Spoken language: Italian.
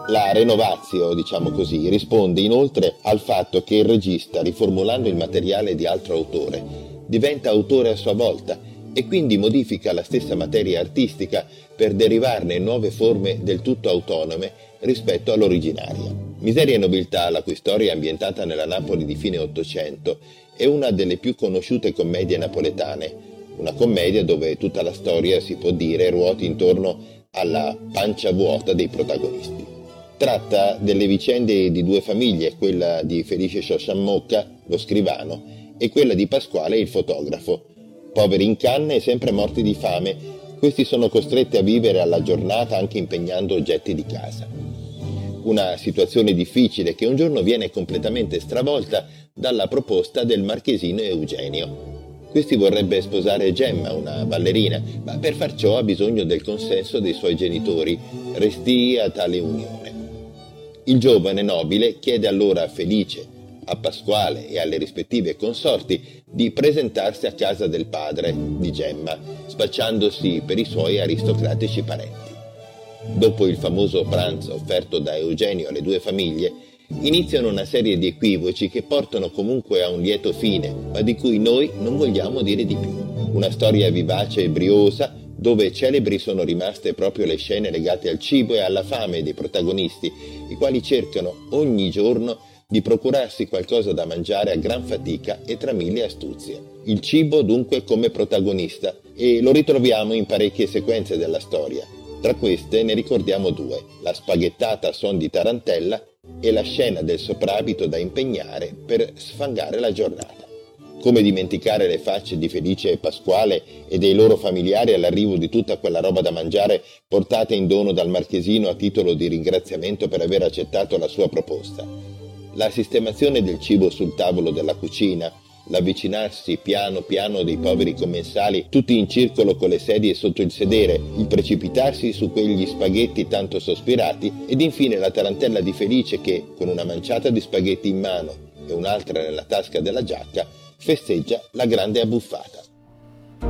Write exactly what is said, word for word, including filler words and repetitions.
La renovatio, diciamo così, risponde inoltre al fatto che il regista, riformulando il materiale di altro autore, diventa autore a sua volta e quindi modifica la stessa materia artistica per derivarne nuove forme del tutto autonome rispetto all'originaria. Miseria e nobiltà, la cui storia è ambientata nella Napoli di fine Ottocento, è una delle più conosciute commedie napoletane, una commedia dove tutta la storia, si può dire, ruoti intorno alla pancia vuota dei protagonisti. Tratta delle vicende di due famiglie, quella di Felice Sciosciammocca, lo scrivano, e quella di Pasquale, il fotografo. Poveri in canne e sempre morti di fame, questi sono costretti a vivere alla giornata anche impegnando oggetti di casa. Una situazione difficile che un giorno viene completamente stravolta dalla proposta del marchesino Eugenio. Questi vorrebbe sposare Gemma, una ballerina, ma per far ciò ha bisogno del consenso dei suoi genitori, restii a tale unione. Il giovane nobile chiede allora a Felice, a Pasquale e alle rispettive consorti di presentarsi a casa del padre di Gemma, spacciandosi per i suoi aristocratici parenti. Dopo il famoso pranzo offerto da Eugenio alle due famiglie, iniziano una serie di equivoci che portano comunque a un lieto fine, ma di cui noi non vogliamo dire di più. Una storia vivace e briosa, dove celebri sono rimaste proprio le scene legate al cibo e alla fame dei protagonisti, i quali cercano ogni giorno di procurarsi qualcosa da mangiare a gran fatica e tra mille astuzie. Il cibo dunque come protagonista, e lo ritroviamo in parecchie sequenze della storia. Tra queste ne ricordiamo due, la spaghettata a suon di tarantella e la scena del soprabito da impegnare per sfangare la giornata. Come dimenticare le facce di Felice e Pasquale e dei loro familiari all'arrivo di tutta quella roba da mangiare portata in dono dal marchesino a titolo di ringraziamento per aver accettato la sua proposta. La sistemazione del cibo sul tavolo della cucina, l'avvicinarsi piano piano dei poveri commensali tutti in circolo con le sedie sotto il sedere, il precipitarsi su quegli spaghetti tanto sospirati ed infine la tarantella di Felice che, con una manciata di spaghetti in mano e un'altra nella tasca della giacca, festeggia la grande abbuffata.